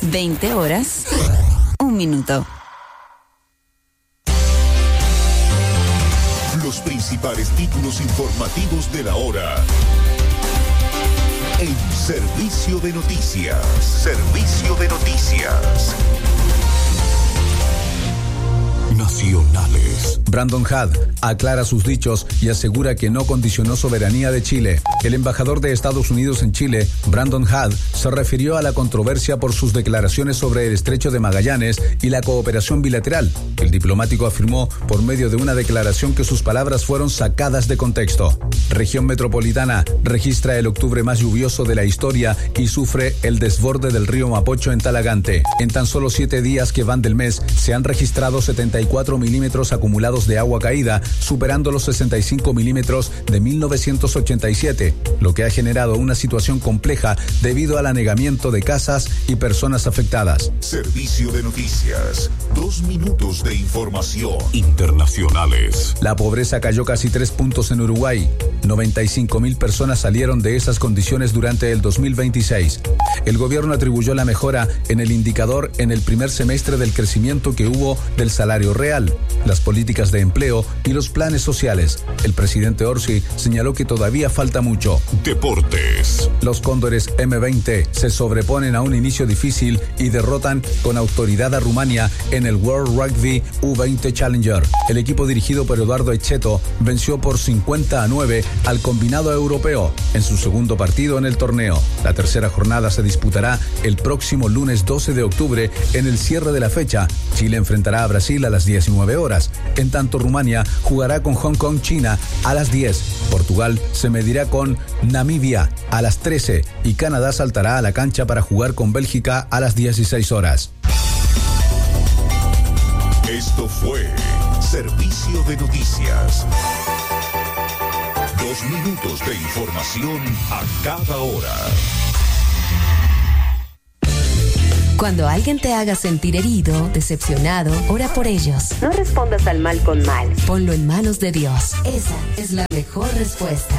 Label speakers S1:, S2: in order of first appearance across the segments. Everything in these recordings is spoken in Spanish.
S1: 20 horas, 1 minuto.
S2: Los principales títulos informativos de la hora. En Servicio de Noticias. Servicio de Noticias. Nacionales.
S3: Brandon Hadd aclara sus dichos y asegura que no condicionó soberanía de Chile. El embajador de Estados Unidos en Chile, Brandon Hadd, se refirió a la controversia por sus declaraciones sobre el Estrecho de Magallanes y la cooperación bilateral. El diplomático afirmó por medio de una declaración que sus palabras fueron sacadas de contexto. Región metropolitana registra el octubre más lluvioso de la historia y sufre el desborde del río Mapocho en Talagante. En tan solo 7 días que van del mes se han registrado 74 milímetros acumulados de agua caída, superando los 65 milímetros de 1987, lo que ha generado una situación compleja debido al anegamiento de casas y personas afectadas.
S2: Servicio de Noticias. 2 minutos de información.
S3: Internacionales. La pobreza cayó casi 3 puntos en Uruguay. 95.000 personas salieron de esas condiciones durante el 2026. El gobierno atribuyó la mejora en el indicador en el primer semestre del crecimiento que hubo del salario real, las políticas de empleo y los planes sociales. El presidente Orsi señaló que todavía falta mucho.
S2: Deportes.
S3: Los Cóndores M20 se sobreponen a un inicio difícil y derrotan con autoridad a Rumania en el World Rugby U20 Challenger. El equipo dirigido por Eduardo Echetto venció por 50-9 al combinado europeo en su segundo partido en el torneo. La tercera jornada se disputará el próximo lunes 12 de octubre en el cierre de la fecha. Chile enfrentará a Brasil a las 19 horas. En tanto, Rumania jugará con Hong Kong, China a las 10. Portugal se medirá con Namibia a las 13 y Canadá saltará a la cancha para jugar con Bélgica a las 16 horas.
S2: Esto fue Servicio de Noticias. 2 minutos de información a cada hora.
S4: Cuando alguien te haga sentir herido, decepcionado, ora por ellos. No respondas al mal con mal. Ponlo en manos de Dios. Esa es la mejor respuesta.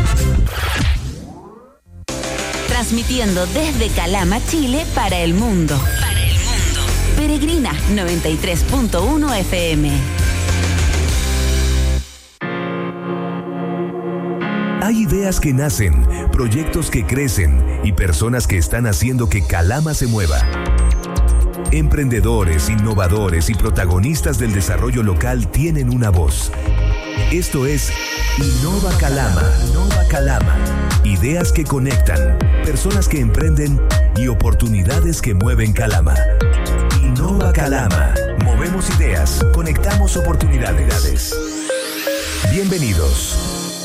S1: Transmitiendo desde Calama, Chile, para el mundo. Peregrina 93.1 FM.
S5: Hay ideas que nacen, proyectos que crecen y personas que están haciendo que Calama se mueva. Emprendedores, innovadores y protagonistas del desarrollo local tienen una voz. Esto es Innova Calama. Innova Calama. Ideas que conectan, personas que emprenden y oportunidades que mueven Calama. Innova Calama. Movemos ideas, conectamos oportunidades. Bienvenidos.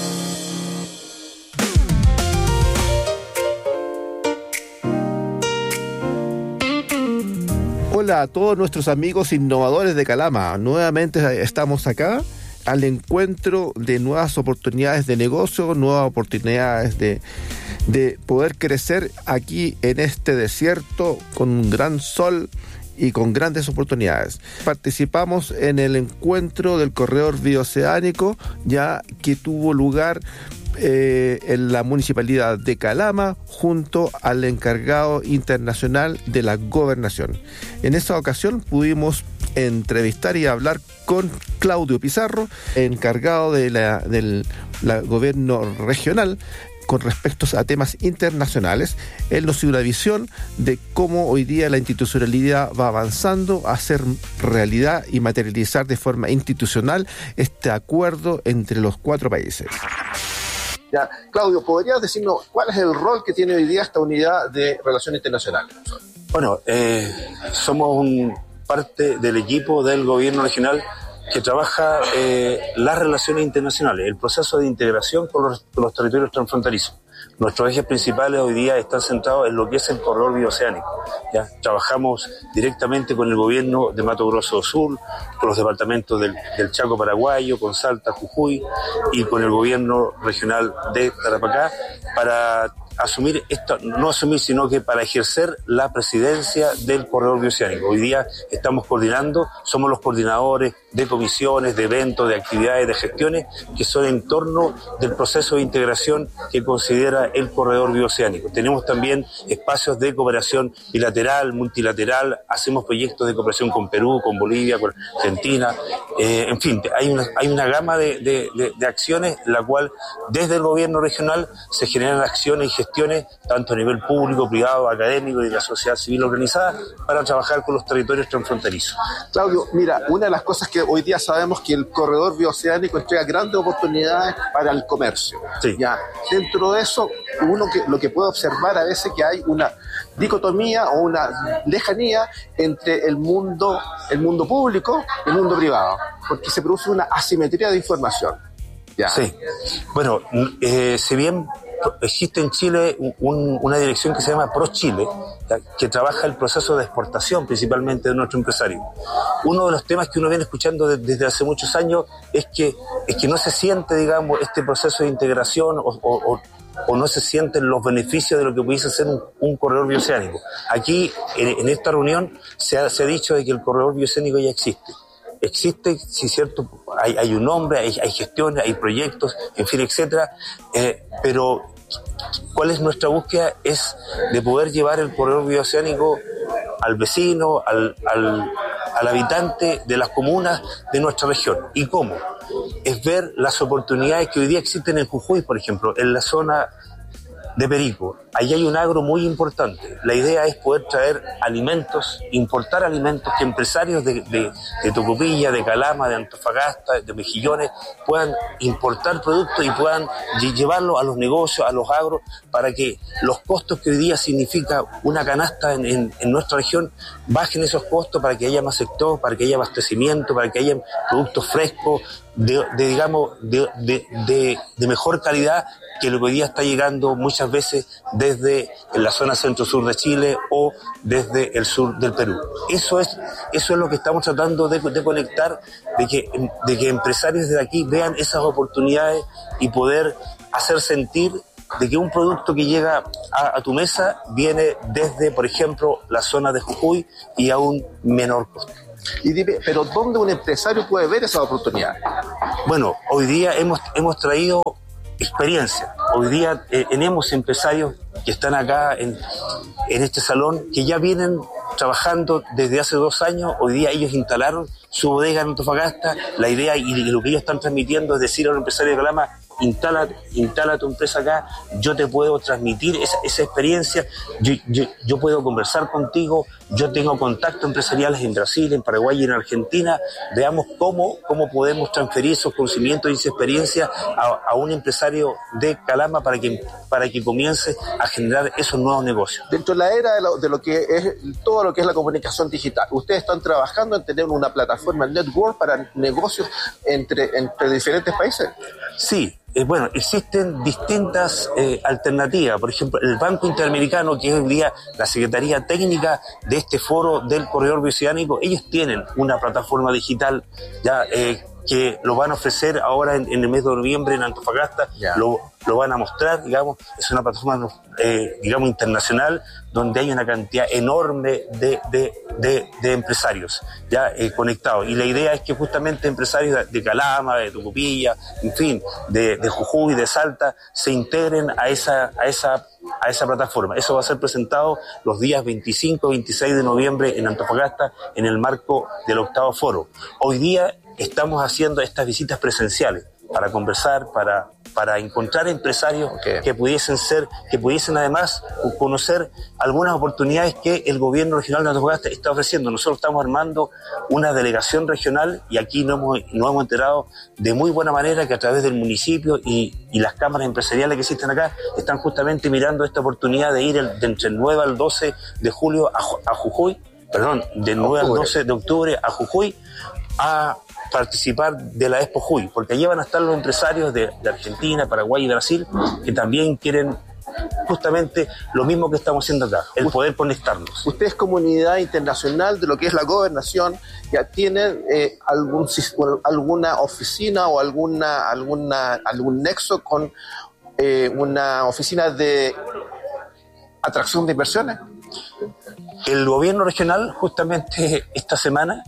S6: Hola a todos nuestros amigos innovadores de Calama. Nuevamente estamos acá al encuentro de nuevas oportunidades de negocio, nuevas oportunidades de poder crecer aquí en este desierto con un gran sol y con grandes oportunidades. Participamos en el encuentro del corredor bioceánico, ya que tuvo lugar en la municipalidad de Calama junto al encargado internacional de la gobernación. En esta ocasión pudimos entrevistar y hablar con Claudio Pizarro, encargado del gobierno regional, con respecto a temas internacionales. Él nos dio una visión de cómo hoy día la institucionalidad va avanzando a hacer realidad y materializar de forma institucional este acuerdo entre los 4 países. Ya, Claudio, ¿podrías decirnos cuál es el rol que tiene hoy día esta unidad de relaciones internacionales?
S7: Bueno, somos parte del equipo del gobierno regional que trabaja las relaciones internacionales, el proceso de integración con los territorios transfronterizos. Nuestros ejes principales hoy día están centrados en lo que es el corredor bioceánico. ¿Ya? Trabajamos directamente con el gobierno de Mato Grosso do Sul, con los departamentos del Chaco paraguayo, con Salta, Jujuy y con el gobierno regional de Tarapacá para asumir esto, no asumir, sino que para ejercer la presidencia del corredor bioceánico. Hoy día estamos coordinando, somos los coordinadores de comisiones, de eventos, de actividades, de gestiones que son en torno del proceso de integración que considera el corredor bioceánico. Tenemos también espacios de cooperación bilateral, multilateral, hacemos proyectos de cooperación con Perú, con Bolivia, con Argentina, en fin, hay una gama de acciones en la cual desde el gobierno regional se generan acciones y gestiones tanto a nivel público, privado, académico y de la sociedad civil organizada para trabajar con los territorios transfronterizos.
S6: Claudio, mira, una de las cosas que hoy día sabemos que el corredor bioceánico entrega grandes oportunidades para el comercio.
S7: Sí.
S6: Ya, dentro de eso, lo que puede observar a veces que hay una dicotomía o una lejanía entre el mundo público y el mundo privado, porque se produce una asimetría de información. Ya.
S7: Sí. Bueno, si bien existe en Chile una dirección que se llama ProChile, que trabaja el proceso de exportación principalmente de nuestro empresario. Uno de los temas que uno viene escuchando desde hace muchos años es que no se siente, digamos, este proceso de integración o no se sienten los beneficios de lo que pudiese ser un corredor bioceánico. Aquí, en esta reunión, se ha dicho de que el corredor bioceánico ya existe. Existe, sí, cierto, hay un nombre, hay gestiones, hay proyectos, en fin, etcétera, pero ¿cuál es nuestra búsqueda? Es de poder llevar el corredor bioceánico al vecino, al habitante de las comunas de nuestra región. ¿Y cómo? Es ver las oportunidades que hoy día existen en Jujuy, por ejemplo, en la zona de Perico. Allí hay un agro muy importante. La idea es poder traer alimentos, importar alimentos que empresarios de Tocopilla, de Calama, de Antofagasta, de Mejillones puedan importar productos y puedan llevarlos a los negocios, a los agros, para que los costos que hoy día significa una canasta en nuestra región bajen esos costos, para que haya más sector, para que haya abastecimiento, para que haya productos frescos de mejor calidad que lo que hoy día está llegando muchas veces desde la zona centro-sur de Chile o desde el sur del Perú. Eso es lo que estamos tratando de conectar, de que empresarios de aquí vean esas oportunidades y poder hacer sentir de que un producto que llega a tu mesa viene desde, por ejemplo, la zona de Jujuy y a un menor costo.
S6: Y dime, ¿pero dónde un empresario puede ver esa oportunidad?
S7: Bueno, hoy día hemos traído experiencia. Hoy día tenemos empresarios que están acá en este salón que ya vienen trabajando desde hace 2 años. Hoy día ellos instalaron su bodega en Antofagasta. La idea y lo que ellos están transmitiendo es decir a un empresario de Calama: instala tu empresa acá, yo te puedo transmitir esa experiencia, yo puedo conversar contigo, yo tengo contactos empresariales en Brasil, en Paraguay y en Argentina. Veamos cómo podemos transferir esos conocimientos y esa experiencia a un empresario de Calama para que comience a generar esos nuevos negocios.
S6: Dentro de la era de lo que es todo lo que es la comunicación digital, ¿ustedes están trabajando en tener una plataforma network para negocios entre diferentes países?
S7: Sí. Bueno, existen distintas alternativas. Por ejemplo, el Banco Interamericano, que es hoy día la Secretaría Técnica de este foro del corredor bioceánico, ellos tienen una plataforma digital ya que lo van a ofrecer ahora en el mes de noviembre en Antofagasta. Lo van a mostrar, digamos. Es una plataforma digamos internacional, donde hay una cantidad enorme de empresarios ya conectados, y la idea es que justamente empresarios de Calama, de Tocopilla, en fin, de Jujuy, de Salta, se integren a esa plataforma. Eso va a ser presentado los días 25 y 26 de noviembre en Antofagasta en el marco del 8º foro. Hoy día estamos haciendo estas visitas presenciales para conversar, para encontrar empresarios que pudiesen además conocer algunas oportunidades que el gobierno regional de Antofagasta está ofreciendo. Nosotros estamos armando una delegación regional y aquí nos hemos enterado de muy buena manera que a través del municipio y las cámaras empresariales que existen acá están justamente mirando esta oportunidad de ir entre el 9 al 12 de julio a Jujuy, del 9 al 12 de octubre a Jujuy, a participar de la Expo Jujuy, porque allí van a estar los empresarios de Argentina, Paraguay y Brasil, que también quieren justamente lo mismo que estamos haciendo acá, el poder conectarnos.
S6: Ustedes, comunidad internacional de lo que es la gobernación, ya tienen alguna oficina o algún nexo con una oficina de
S8: atracción de inversiones?
S7: El gobierno regional justamente esta semana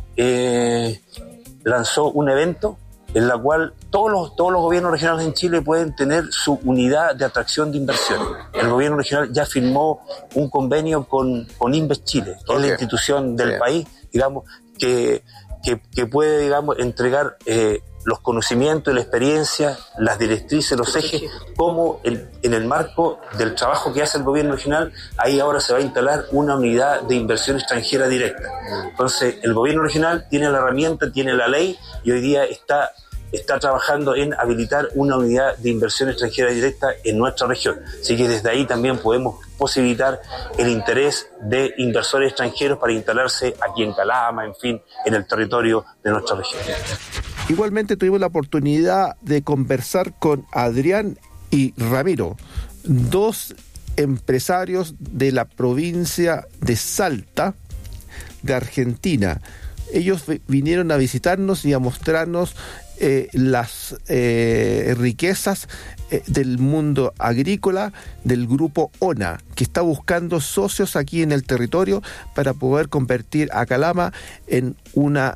S7: lanzó un evento en la cual todos los gobiernos regionales en Chile pueden tener su unidad de atracción de inversión. El gobierno regional ya firmó un convenio con Inves Chile, que es la institución del país, digamos, que puede, digamos, entregar los conocimientos y la experiencia, las directrices, los ejes, como en el marco del trabajo que hace el gobierno regional, ahí ahora se va a instalar una unidad de inversión extranjera directa. Entonces, el gobierno regional tiene la herramienta, tiene la ley, y hoy día está trabajando en habilitar una unidad de inversión extranjera directa en nuestra región. Así que desde ahí también podemos posibilitar el interés de inversores extranjeros para instalarse aquí en Calama, en fin, en el territorio de nuestra región.
S6: Igualmente tuvimos la oportunidad de conversar con Adrián y Ramiro, dos empresarios de la provincia de Salta, de Argentina. Ellos vinieron a visitarnos y a mostrarnos las riquezas del mundo agrícola del grupo ONA, que está buscando socios aquí en el territorio para poder convertir a Calama en una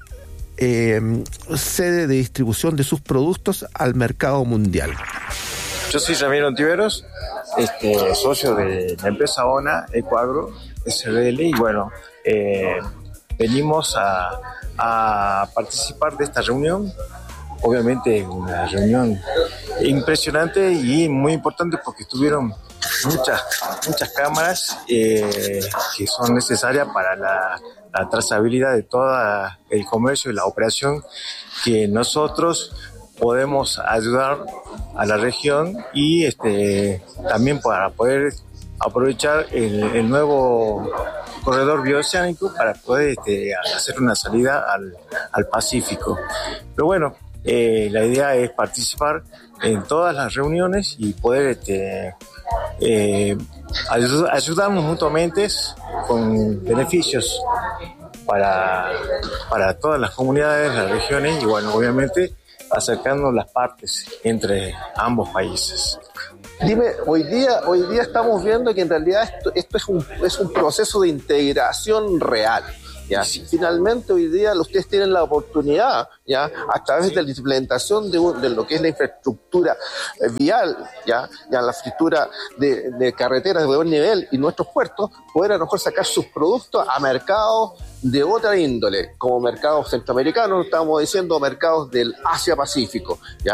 S6: sede de distribución de sus productos al mercado mundial.
S9: Yo soy Ramiro Ontiveros, socio de la empresa ONA Ecoagro SRL, y bueno, venimos a participar de esta reunión. Obviamente una reunión impresionante y muy importante porque estuvieron muchas cámaras que son necesarias para la trazabilidad de todo el comercio y la operación, que nosotros podemos ayudar a la región y también para poder aprovechar el nuevo corredor bioceánico para poder hacer una salida al Pacífico. Pero bueno, la idea es participar en todas las reuniones y poder ayudarnos mutuamente con beneficios para todas las comunidades, las regiones, y bueno, obviamente acercando las partes entre ambos países.
S8: Dime, hoy día estamos viendo que en realidad esto es un proceso de integración real. ¿Ya? Sí. Finalmente hoy día ustedes tienen la oportunidad, ¿ya?, a través de la implementación de lo que es la infraestructura vial, ya la infraestructura de carreteras de buen nivel y nuestros puertos, poder a lo mejor sacar sus productos a mercados de otra índole, como mercados centroamericanos, estamos diciendo mercados del Asia-Pacífico, ¿ya?